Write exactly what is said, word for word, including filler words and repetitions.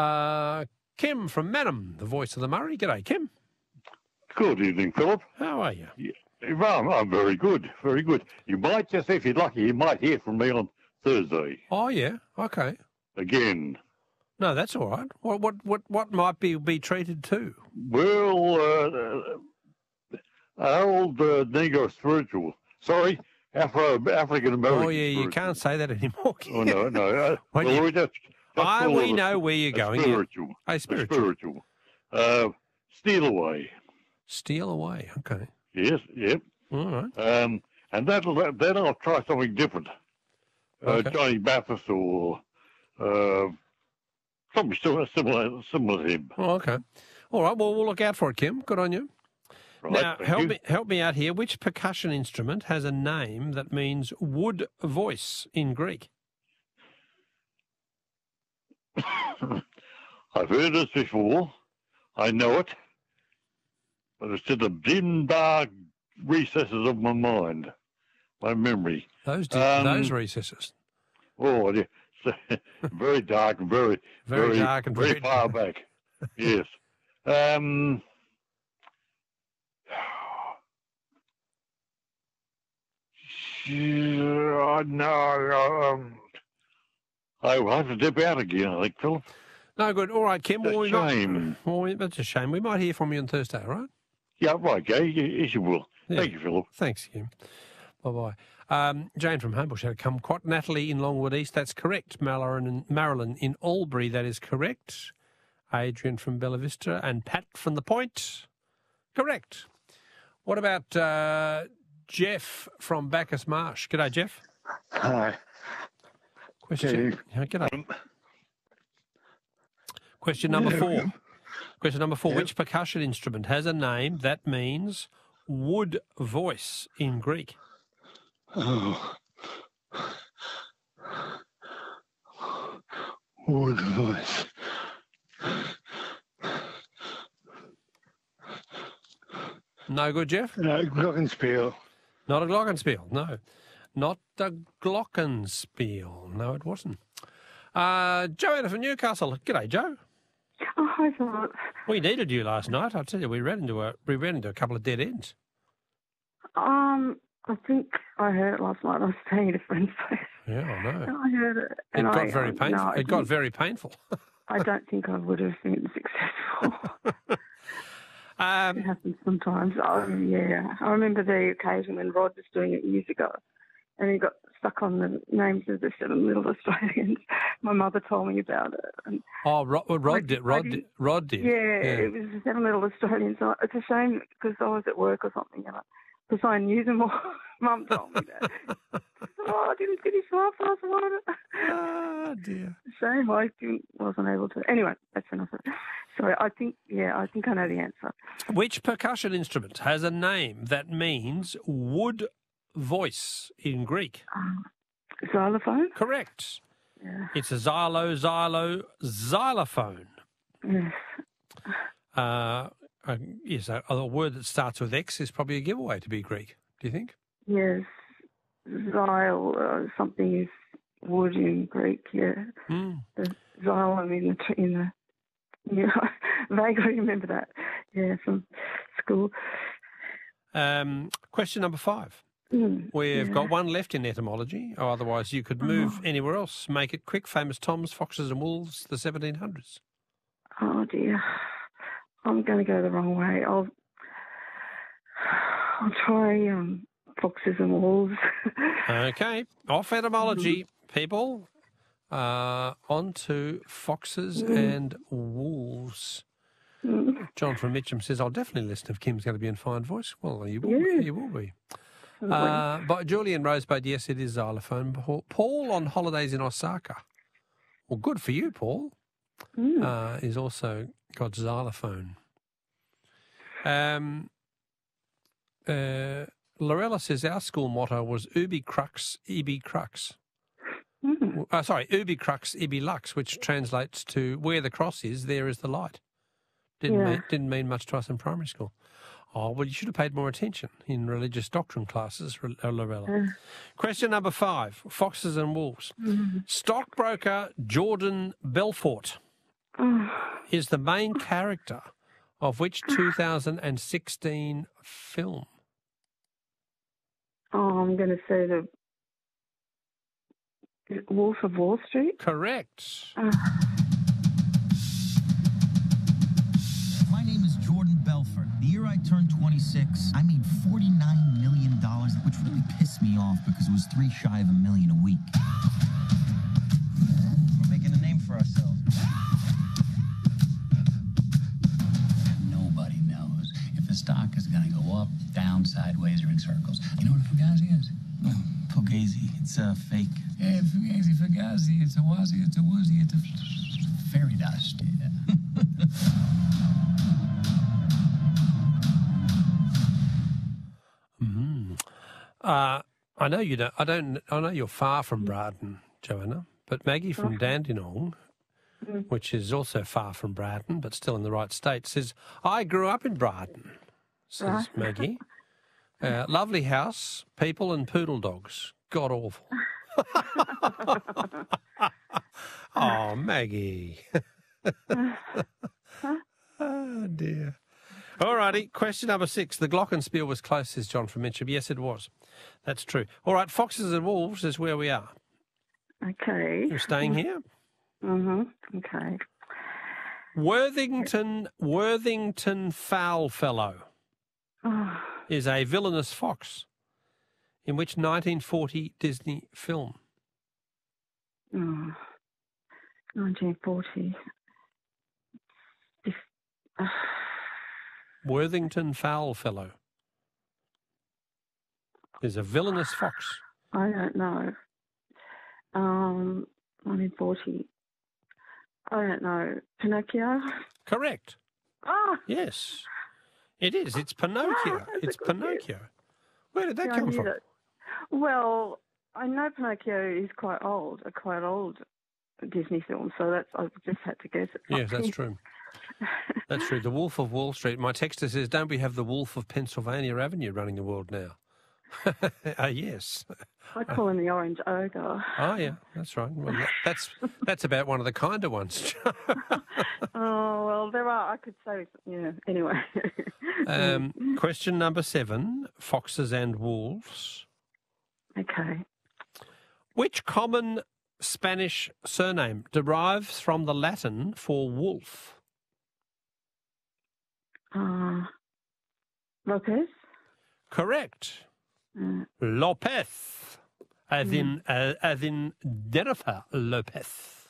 Uh, Kim from Madam, the voice of the Murray. G'day, Kim. Good evening, Philip. How are you? Yeah, well, I'm very good, very good. You might just, if you're lucky, you might hear from me on Thursday. Oh, yeah. Okay. Again. No, that's all right. What what what, what might be be treated to? Well, uh, uh, old uh, Negro spiritual. Sorry, Afro African American. Oh, yeah, spiritual. you can't say that anymore. Oh no, no. Uh, well, well, you, we just, just I, we a, know where you're a going. Spiritual. Yeah. A spiritual. A spiritual. Uh, steal away. Steal away. Okay. Yes. Yep. All right. Um, and that'll then I'll try something different. Uh, Okay. Johnny Mathis or uh, something similar, similar, similar to him. Oh, okay. All right. Well, we'll look out for it, Kim. Good on you. Right, Now, thank help you. me help me out here. Which percussion instrument has a name that means wood voice in Greek? I've heard this before. I know it. But it's in the dim, dark recesses of my mind, my memory. Those di- Um, those recesses. Oh, yeah. very dark and very, Very very, dark and very very far back. Yes. Um, yeah, no, um, I will have to dip out again, I think, Philip. No good. All right, Kim. That's Well, we a might- shame. well, we- that's a shame. We might hear from you on Thursday, all right? Yeah, right, Gay. Yes, you will. Yeah. Thank you, Philip. Thanks, Kim. Bye-bye. Um, Jane from Homebush had a kumquat. Natalie in Longwood East, that's correct. Marilyn in, Marilyn in Albury, that is correct. Adrian from Bella Vista and Pat from The Point, correct. What about uh, Jeff from Bacchus Marsh? G'day, Jeff. Hi. Question. Yeah, g'day. Question number four. Question number four. Yep. Which percussion instrument has a name that means wood voice in Greek? Oh. Wood voice. No good, Jeff? No, glockenspiel. Not a glockenspiel, no. Not a glockenspiel. No, it wasn't. Uh, Joanna from Newcastle. G'day, Joe. Oh, hi, Philip. We needed you last night. I tell you, we ran into a we ran into a couple of dead ends. Um, I think I heard it last night. I was staying at a friend's place. Yeah, I know. And I heard it. It And got I, very um, painful. No, I it got didn't- very painful. I don't think I would have been successful. It um, happens sometimes. Oh, yeah. I remember the occasion when Rod was doing it years ago, and he got stuck on the names of the seven little Australians. My mother told me about it. And oh, Rod, Rod I- did. I Rod didn't- did. Rod did. yeah, it was the seven little Australians. So it's a shame because I was at work or something, and because I knew them all. Mum told me that. Oh, I didn't finish half last night. Oh, dear. Shame I didn't, wasn't able to. Anyway, that's enough of it. Sorry, I think, yeah, I think I know the answer. Which percussion instrument has a name that means wood voice in Greek? Um, xylophone? Correct. Yeah. It's a xylo, xylo, xylophone. Yes. Uh, uh, yes, a, a word that starts with X is probably a giveaway to be Greek. Do you think? Yes. Xyle, uh, something is wood in Greek, yeah. Mm. The xylem in the, tr- in the, yeah, I vaguely remember that, yeah, from school. Um, question number five. Mm, We've yeah. got one left in etymology, or otherwise you could move Oh. anywhere else. Make it quick. Famous Toms, Foxes and Wolves, the seventeen hundreds. Oh, dear. I'm going to go the wrong way. I'll, I'll try um, foxes and wolves. Okay, off etymology, people. Uh, on to foxes Mm. and wolves. Mm. John from Mitcham says, I'll definitely listen if Kim's going to be in fine voice. Well, you will, Yeah. be, you will be. Uh, but Julian Rosebud, yes, it is xylophone. Paul, Paul on holidays in Osaka. Well, good for you, Paul. Mm. Uh, is also got xylophone. Um, uh, Lorella says our school motto was Ubi Crux, Ibi Crux. Mm. Uh, sorry, Ubi Crux, Ibi Lux, which translates to where the cross is, there is the light. Didn't Yeah. mean, didn't mean much to us in primary school. Oh, well, you should have paid more attention in religious doctrine classes, uh, Lorella. Uh, Question number five, foxes and wolves. mm. Stockbroker Jordan Belfort. is the main character of which two thousand sixteen film? Oh, I'm going to say the Wolf of Wall Street. Correct. Uh, My name is Jordan Belfort. The year I turned twenty-six, I made forty-nine million dollars, which really pissed me off because it was three shy of a million a week. We're making a name for ourselves. Nobody knows if the stock is going to go up, down, sideways, or in circles. You know what a fugazi is? Fugazi. It's a uh, fake. Yeah, fugazi, fugazi. It's a wazi, it's a woozy, it's a fairy dust. Yeah. Mm. Uh, I know you don't. I don't. I know you're far from Braden, Joanna. But Maggie from Dandenong, Mm. which is also far from Braden, but still in the right state, says, "I grew up in Braden," says Right. Maggie. Uh, lovely house, people, and poodle dogs. God awful. Oh, Maggie. Oh dear. All righty, question number six. The glockenspiel was close, says John from Mitcham. Yes, it was. That's true. All right, foxes and wolves is where we are. Okay. You're staying here? Mhm. Okay. Worthington Worthington Foulfellow Oh, is a villainous fox in which nineteen forty Disney film? oh. nineteen forty. This, uh, Worthington Foulfellow is a villainous fox. I don't know. Um, nineteen forty. I don't know. Pinocchio? Correct. Ah! Yes, it is. It's Pinocchio. That's a It's good guess. Pinocchio. Where did that Yeah, I come knew from? that. Well, I know Pinocchio is quite old, a quite old Disney film, so that's I just had to guess it. Yes, that's true. That's true. The Wolf of Wall Street. My texter says, don't we have the Wolf of Pennsylvania Avenue running the world now? uh, yes. I call him the Orange Ogre. Oh, yeah, that's right. Well, that, that's that's about one of the kinder ones. Oh, well, there are, I could say, yeah, anyway. um, question number seven, foxes and wolves. Okay. Which common Spanish surname derives from the Latin for wolf? Uh, Lopez? Correct. Uh, Lopez, as in, uh, as in Jennifer Lopez.